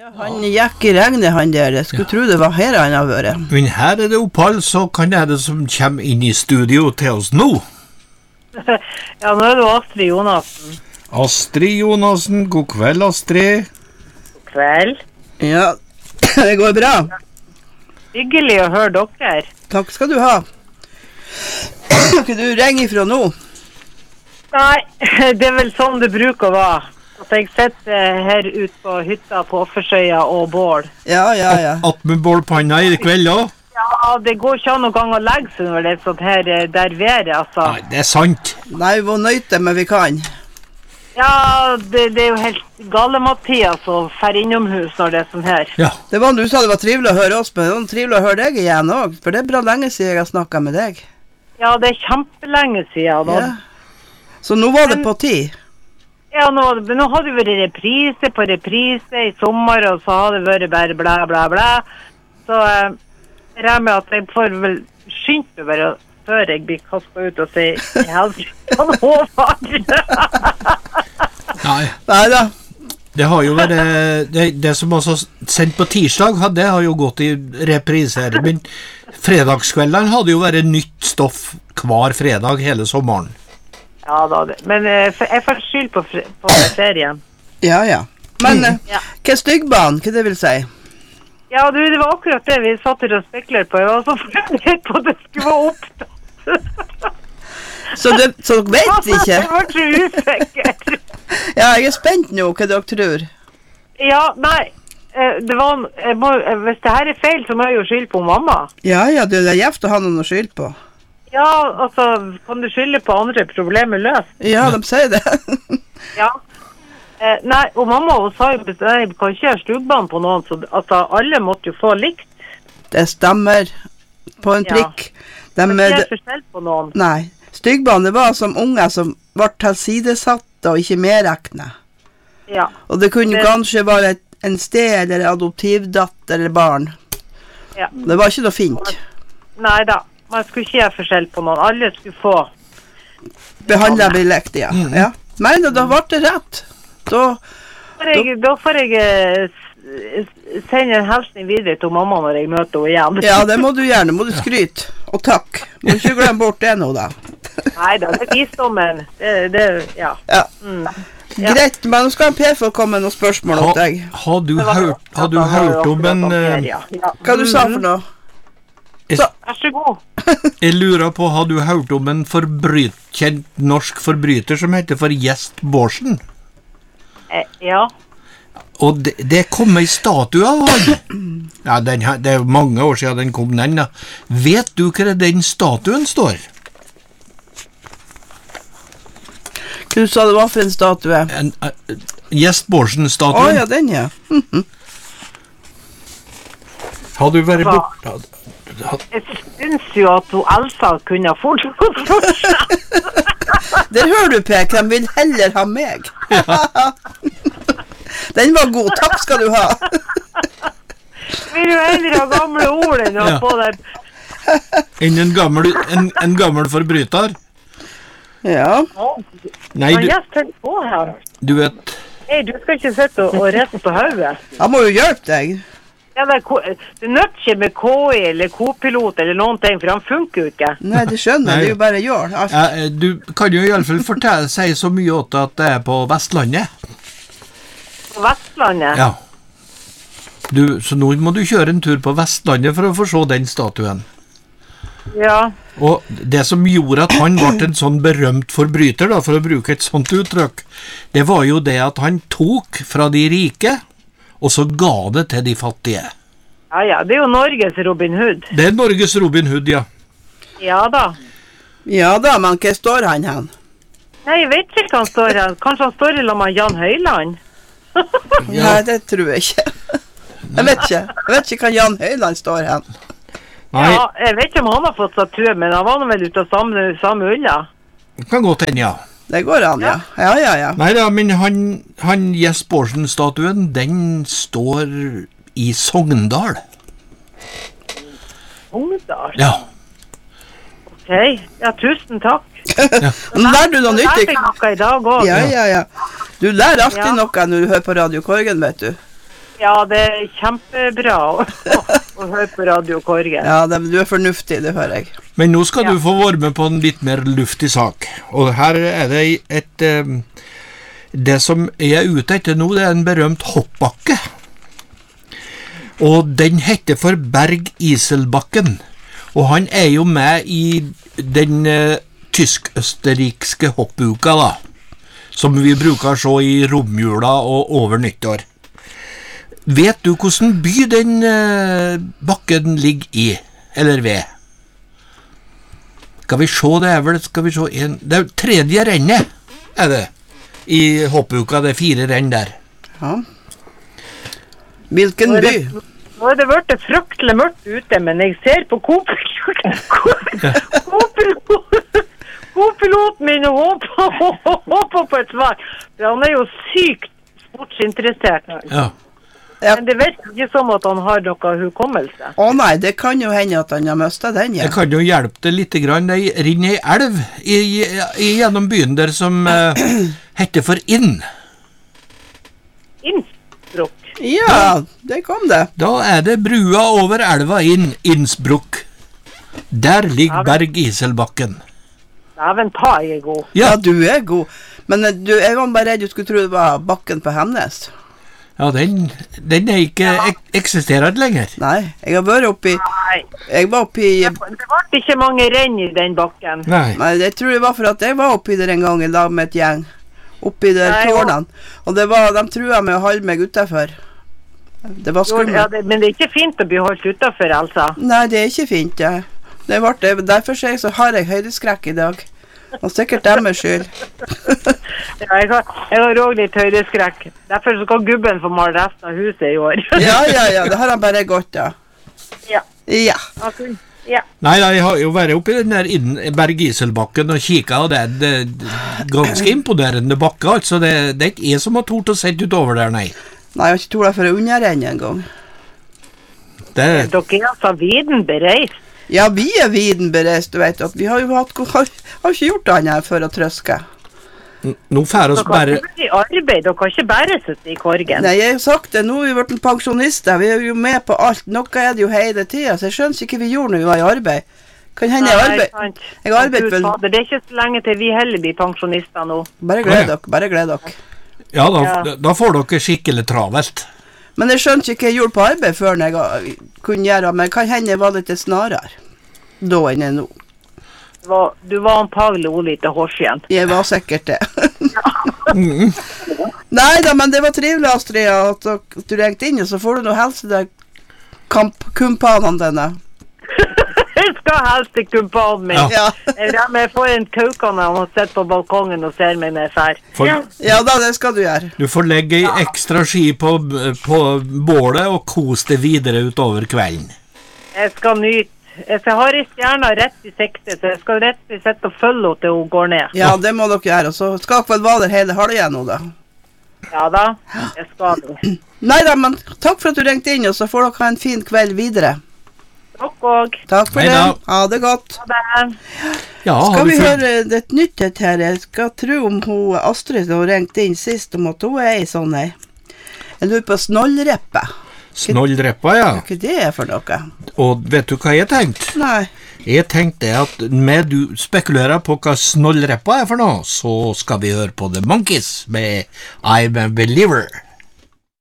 Han gikk I regnet, han der. Jeg skulle tro det var her han har vært. Men her det opphold, så kan det som kommer inn I studio til oss nå. Ja, nå det Astrid Jonassen. Astrid Jonassen, god kveld, Astrid. God kveld. Ja, det går bra. Hyggelig å høre dere. Takk skal du ha. Kan du ringe ifra nå? Nei, det vel sånn det bruker å være. At jeg sitter her ute på hytta på Offersøya og bål. Ja. At med bålpanna I kveld også? Ja, det går ikke an noen gang å legge seg når det sånt her der været, altså. Nei, det sant. Nei, vi må nøyte, men vi kan. Ja, det jo helt gale, Mathias, å fære innomhus når det sånn her. Ja. Det var du sa det var trivelig å høre oss, men det var trivelig å høre deg igjen også. For det bra lenge siden jeg har snakket med deg. Ja, det kjempelenge siden. Nå. Ja. Så nå var det på tid. Ja, nå hadde det vært reprise på reprise I sommer, og så hadde det vært bare bla, bla, bla. Så jeg regner med at jeg får vel skyndt meg bare før jeg blir kastet ut og sier «Helvete, han Håvard!» Nei da. Det har jo vært, det som også sendt på tirsdag, det har jo gått I repriser, men fredagskveldene hadde jo vært nytt stoff hver fredag hele sommeren. Ja da, men jeg får skyld på serien. Ja. Men hva styggbanen, hva det vil si? Ja, du, det var akkurat det vi satt her og spekler på. Jeg var så fornøyd på at det skulle være opptatt. Så dere vet ikke? Jeg var så usikker. Ja, jeg spent nå, hva dere tror. Ja, nei, det var, hvis det her feil, så må jeg jo skylde på mamma. Ja, det gjevt å ha noen å skylde på. Ja, altså, kan du skylde på andre problemer løst? Ja, de sier det. Ja. Nei, og mamma hun sa jo, nei, vi kan ikke gjøre stugbanen på noen, så altså, alle måtte jo få likt. Det stemmer på en prikk. Ja. Men det er forskjell på noen. Nei, styggbane det var som unger som var tilsidesatt og ikke medrekne. Ja. Og det kunne kanskje være en sted eller adoptivdatter eller barn. Ja. Det var ikke noe fint. Nei da. Man skulle ikke gjøre forskjell på noen. Alle skulle få. Behandlet vi lekt, ja. Men da var det rett. Da får jeg sende en hilsen videre til mamma når jeg møter henne igjen. Ja, det må du gjerne. Må du skryte. Og takk. Må ikke glemme bort det nå, da. Nei da, det visdommen. Ja. Greit, men nå skal Per få komme med noen spørsmål til deg. Har du hørt om en... Hva du sa for noe? Vær så god. Jeg lurer på, har du hørt om en kjent norsk forbryter som heter for Gjest Bårdsen? Ja. Og det kom en statue av han. Ja, det er mange år siden den kom den da. Vet du hva den statuen står? Hva sa det var for en statue? Gjest Bårdsen-statuen. Ja, den, ja. Har du vært borte? Jeg synes jo at hun Elsa kunne fortsatt. Der hører du, Per, hvem vil heller ha meg? Den var god, takk skal du ha. Vil du heller ha gamle ord enn å få det? En gammel forbryter? Ja. Nei, du vet... Nei, du skal ikke sitte og rette på hodet. Han må jo hjelpe deg. Ja, det nødt ikke med KI eller K-pilot eller noen ting, for han funker jo ikke. Nei, det skjønner jeg, det er jo bare gjør. Du kan jo I alle fall si så mye åt at det er på Vestlandet. På Vestlandet? Ja. Så nå må du kjøre en tur på Vestlandet for å få se den statuen. Ja. Og det som gjorde at han ble en sånn berømt forbryter, da, for å bruke et sånt uttrykk, det var jo det at han tok fra de rike, og så ga det til de fattige. Ja, det er jo Norges Robin Hood. Det er Norges Robin Hood, ja. Ja da. Ja da, men hva står han hen? Nei, jeg vet ikke hva han står hen. Kanskje han står I lag med Jan Høyland? Nei, det tror jeg ikke. Jeg vet ikke hva Jan Høyland står hen. Nei. Ja, jeg vet ikke om han har fått statue, men han var vel ute av samme ulla. Det kan gå til en, ja. Det går an, ja. Ja. Neida, men han Gjest Bårdsen-statuen, den står I Sogndal. Sogndal? Ja. Ok, ja, tusen takk. Nå lærer du noe nytt. Jeg lærte noe I dag også. Ja. Du lærer alltid noe når du hører på Radio Korgen, vet du. Ja, det kjempebra å høre på Radio Korgen. Ja, du fornuftig, det hører jeg. Men nå skal du få være med på en litt mer luftig sak. Og her det det som jeg ute etter nå, det en berømt hoppbakke. Og den heter for Berg Iselbakken. Og han jo med i den tysk-østerrikske hoppuka da, som vi bruker så i romjula og over nyttår. Vet du hvordan by den bakken ligger i, eller ved? Skal vi se, det tredje rennet, det, i hoppuka, det 4 renn der. Ja. Hvilken by? Nå det vært fryktelig mørkt ute, men jeg ser på kopiloten min og håper på et svar. For han jo sykt sportsinteressert. Ja. Men det virker ikke som at han har noe hukommelse. Nei, det kan jo hende at han har mistet den, ja. Jeg kan jo hjelpe det litt grann. Det rinner ei elv gjennom byen der som heter for Inn. Innsbruck. Ja, det kom det. Da det brua over elva Innsbruck. Der ligger Berg Iselbakken. Dæven ta, jeg god. Ja, du god. Men jeg var bare redd du skulle tro det var bakken på Hemnes. Ja, den ikke eksisterer lenger. Nei, jeg har vært oppi... Jeg var oppi... Det var ikke mange renn i den bakken. Nei. Nei, jeg tror det var for at jeg var oppi der en gang i lag med et gjeng. Oppi der tårnene. Og de truet med å holde meg utenfor. Det var skummelt. Ja, men det ikke fint å bli holdt utenfor, altså. Nei, det ikke fint, ja. Derfor så har jeg høydeskrekk i dag. Og sikkert deres skyld. Ja, jeg har også litt høydeskrekk. Derfor så skal gubben få male resten av huset i år. Ja, det har han bare gått, ja. Ja. Ja. Ja. Nei, jeg har jo vært oppe i den der Berg Iselbakken og kikket, og det ganske imponerende bakke, altså. Det ikke jeg som har tort å sette utover der, nei. Nei, jeg har ikke tort det for å underrenne en gang. Dere altså viden bereist. Ja, vi videnbereist, du vet, at vi har jo har ikke gjort annet for å trøske. Nå får oss bare... Dere har ikke arbeid, dere har ikke bare sitte i Korgen. Nei, jeg har sagt det, nå har vi vært pensjonister, vi jo med på alt, noe det jo hele tiden, så jeg skjønner ikke vi gjorde når vi var i arbeid. Kan hende jeg arbeid vel... Det ikke så lenge til vi heller blir pensjonister nå. Bare gled dere. Ja, da får dere skikkelig travelt. Men jeg skjønner ikke jeg gjorde på arbeid før når jeg kunne gjøre, men kan hende jeg var litt snarere da enn jeg nå. Du var antagelig litt hårsjent. Jeg var sikkert det. Neida, men det var trivelig, Astrid, at du ringte inn, og så får du noe helse deg kumpanene dine. Jeg skal helst til kumpanen min. Ja. Jeg får en kaukane og sitter på balkongen og ser meg med fær. Ja da, det skal du gjøre. Du får legge ei ekstra ski på bålet og kose det videre utover kvelden. Jeg skal nyte. Jeg har en stjerne rett i sikte, så jeg skal rett i sette og følge henne til hun går ned. Ja, det må dere gjøre, og så skal dere vel være der hele halvåret nå da. Ja da, jeg skal det. Neida, men takk for at du ringte inn, og så får dere ha en fin kveld videre. Takk for det. Ha det godt. Ha det. Ja, skal vi høre et nytt her? Jeg skal tro om hun Astrid som ringte inn sist om at hun i sånn her. Jeg lurer på snollreppe. Snollreppa, ja. Hva det for noe? Og vet du hva jeg tenkte? Nei. Jeg tenkte at med du spekulerer på hva snollreppa for noe, så skal vi høre på The Monkees med I'm a Believer.